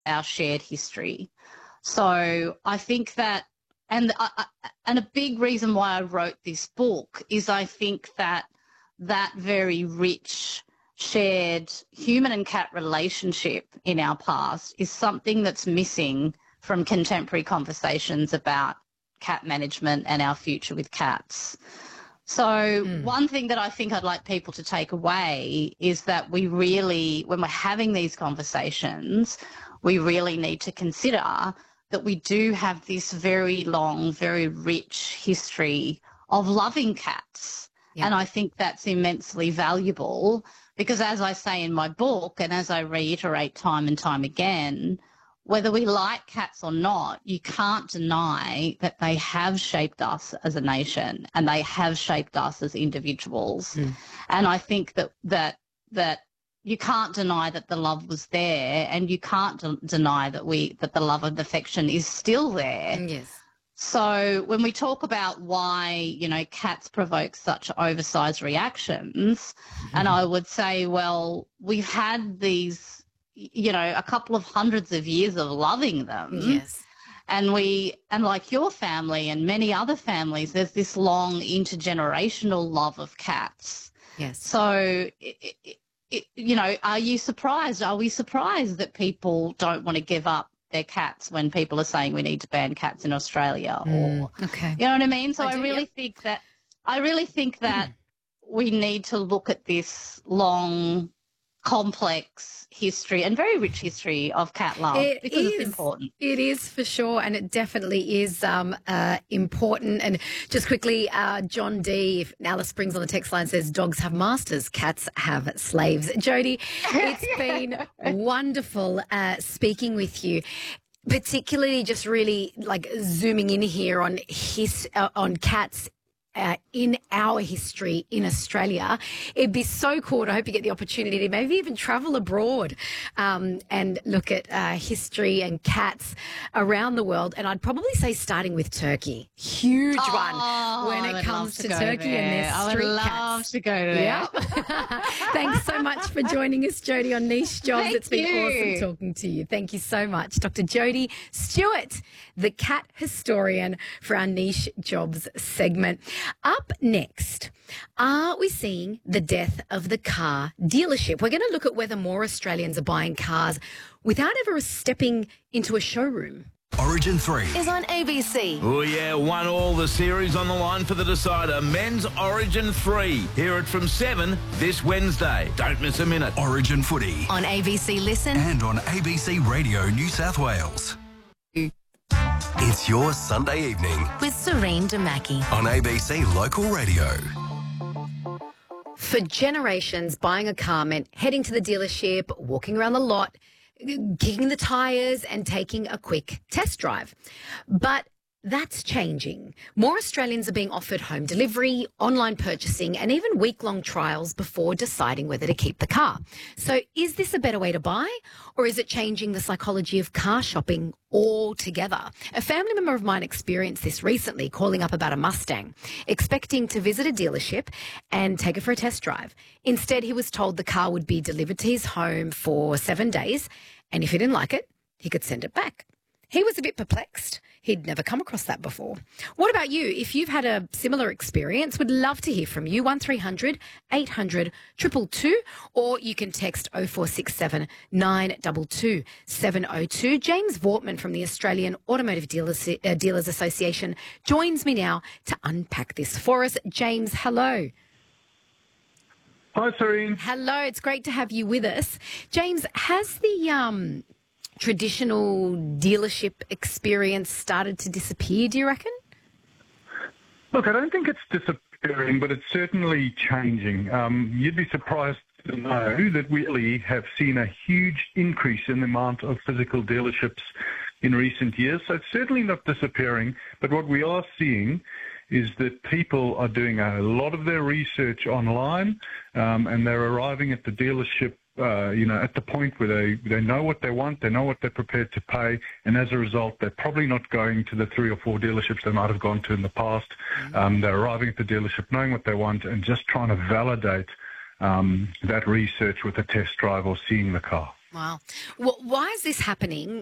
our shared history. So I think that, and a big reason why I wrote this book is I think that that very rich shared human and cat relationship in our past is something that's missing from contemporary conversations about cat management and our future with cats. So one thing that I think I'd like people to take away is that we really, when we're having these conversations, we really need to consider that we do have this very long, very rich history of loving cats. Yeah. And I think that's immensely valuable because, as I say in my book and as I reiterate time and time again, whether we like cats or not, you can't deny that they have shaped us as a nation and they have shaped us as individuals. And I think that you can't deny that the love was there, and you can't deny that the love and affection is still there. Yes. So when we talk about why, cats provoke such oversized reactions, and I would say, well, we've had these, a couple of hundreds of years of loving them. Yes. And like your family and many other families, there's this long intergenerational love of cats. Yes. So, are you surprised? Are we surprised that people don't want to give up their cats when people are saying we need to ban cats in Australia? Or, okay. You know what I mean? So I really think that we need to look at this long, complex history and very rich history of cat love because it's important. It is for sure, and it definitely is important. And just quickly, John D, if Alice Springs on the text line says, dogs have masters, cats have slaves. Jodie, it's been wonderful speaking with you. Particularly just really like zooming in here on cats in our history in Australia. It'd be so cool. I hope you get the opportunity to maybe even travel abroad and look at history and cats around the world. And I'd probably say starting with Turkey. Huge one when it comes to Turkey and their street cats. I would love to go there. Yep. Thanks so much for joining us, Jodie, on Niche Jobs. It's been awesome talking to you. Thank you so much. Dr. Jodie Stewart, the cat historian for our Niche Jobs segment. Up next, are we seeing the death of the car dealership? We're going to look at whether more Australians are buying cars without ever stepping into a showroom. Origin 3 is on ABC. Oh, yeah, 1-1 the series on the line for the decider. Men's Origin 3. Hear it from 7 this Wednesday. Don't miss a minute. Origin Footy. On ABC Listen. And on ABC Radio New South Wales. It's your Sunday evening with Serene Damaki on ABC Local Radio. For generations, buying a car meant heading to the dealership, walking around the lot, kicking the tyres and taking a quick test drive. But that's changing. More Australians are being offered home delivery, online purchasing, and even week-long trials before deciding whether to keep the car. So is this a better way to buy, or is it changing the psychology of car shopping altogether? A family member of mine experienced this recently, calling up about a Mustang, expecting to visit a dealership and take it for a test drive. Instead, he was told the car would be delivered to his home for 7 days, and if he didn't like it, he could send it back. He was a bit perplexed. He'd never come across that before. What about you? If you've had a similar experience, would love to hear from you. 1300 800 222, or you can text 0467 922 702. James Vortman from the Australian Automotive Dealers Association joins me now to unpack this for us. James, hello. Hi, Serene. Hello. It's great to have you with us. James, has the traditional dealership experience started to disappear, do you reckon? Look, I don't think it's disappearing, but it's certainly changing. You'd be surprised to know that we really have seen a huge increase in the amount of physical dealerships in recent years. So it's certainly not disappearing, but what we are seeing is that people are doing a lot of their research online, and they're arriving at the dealership at the point where they know what they want, they know what they're prepared to pay, and as a result, they're probably not going to the 3 or 4 dealerships they might have gone to in the past. They're arriving at the dealership knowing what they want and just trying to validate that research with a test drive or seeing the car. Wow. Why is this happening?